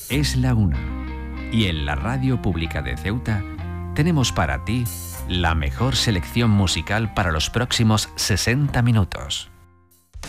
Es la 1 y en la Radio Pública de Ceuta tenemos para ti la mejor selección musical para los próximos 60 minutos.